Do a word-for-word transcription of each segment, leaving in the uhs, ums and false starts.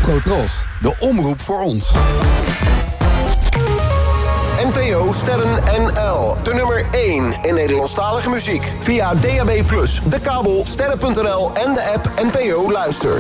Afrotros, de omroep voor ons. N P O Sterren N L, de nummer één in Nederlandstalige muziek. Via D A B plus, de kabel, sterren punt n l en de app N P O Luister.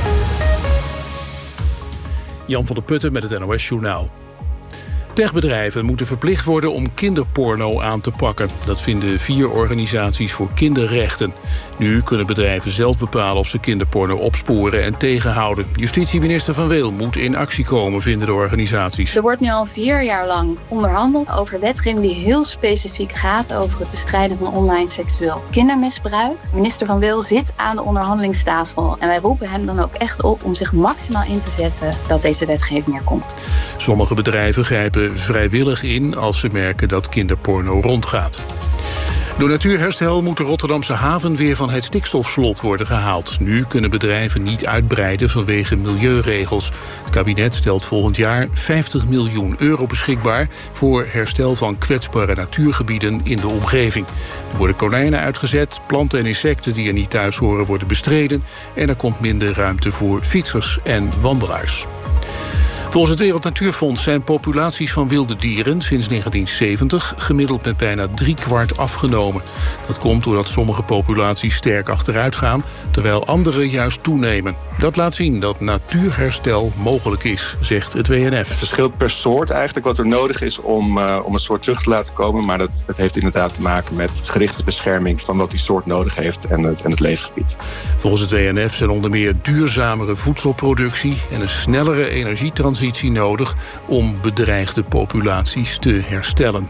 Jan van der Putten met het N O S-journaal. Techbedrijven moeten verplicht worden om kinderporno aan te pakken. Dat vinden vier organisaties voor kinderrechten. Nu kunnen bedrijven zelf bepalen of ze kinderporno opsporen en tegenhouden. Justitieminister Van Weel moet in actie komen, vinden de organisaties. Er wordt nu al vier jaar lang onderhandeld over wetgeving die heel specifiek gaat over het bestrijden van online seksueel kindermisbruik. Minister Van Weel zit aan de onderhandelingstafel en wij roepen hem dan ook echt op om zich maximaal in te zetten dat deze wetgeving er komt. Sommige bedrijven grijpen vrijwillig in als ze merken dat kinderporno rondgaat. Door natuurherstel moet de Rotterdamse haven weer van het stikstofslot worden gehaald. Nu kunnen bedrijven niet uitbreiden vanwege milieuregels. Het kabinet stelt volgend jaar vijftig miljoen euro beschikbaar voor herstel van kwetsbare natuurgebieden in de omgeving. Er worden konijnen uitgezet, planten en insecten die er niet thuis horen worden bestreden en er komt minder ruimte voor fietsers en wandelaars. Volgens het Wereld Natuurfonds zijn populaties van wilde dieren sinds negentien zeventig gemiddeld met bijna drie kwart afgenomen. Dat komt doordat sommige populaties sterk achteruit gaan, terwijl andere juist toenemen. Dat laat zien dat natuurherstel mogelijk is, zegt het W N F. Het verschilt per soort eigenlijk wat er nodig is om, uh, om een soort terug te laten komen. Maar dat, het heeft inderdaad te maken met gerichte bescherming van wat die soort nodig heeft en het, en het leefgebied. Volgens het W N F zijn onder meer duurzamere voedselproductie en een snellere energietransitie nodig om bedreigde populaties te herstellen.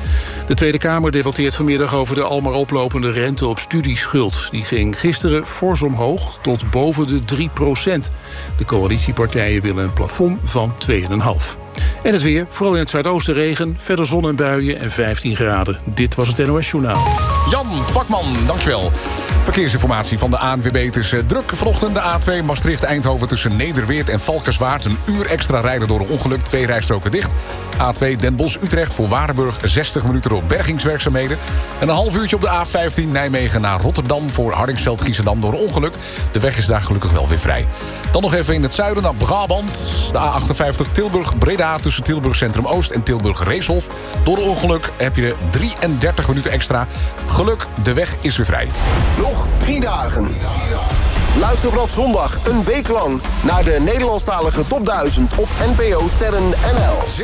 De Tweede Kamer debatteert vanmiddag over de almaar oplopende rente op studieschuld. Die ging gisteren fors omhoog tot boven de drie procent. De coalitiepartijen willen een plafond van twee komma vijf. En het weer, vooral in het zuidoosten regen, verder zon en buien en vijftien graden. Dit was het N O S-journaal. Jan Vakman, dankjewel. Verkeersinformatie van de A N W B. Het is druk vanochtend de A twee Maastricht-Eindhoven tussen Nederweert en Valkenswaard. Een uur extra rijden door een ongeluk, twee rijstroken dicht. A twee Den Bosch-Utrecht voor Waardenburg zestig minuten door bergingswerkzaamheden. En een half uurtje op de A vijftien Nijmegen naar Rotterdam voor Hardingsveld-Giessendam door een ongeluk. De weg is daar gelukkig wel weer vrij. Dan nog even in het zuiden naar Brabant. De A achtenvijftig Tilburg-Breda tussen Tilburg Centrum Oost en Tilburg Reeshof. Door een ongeluk heb je drieëndertig minuten extra. Geluk, de weg is weer vrij. Nog drie dagen. Luister vanaf zondag een week lang naar de Nederlandstalige Top duizend op N P O Sterren N L.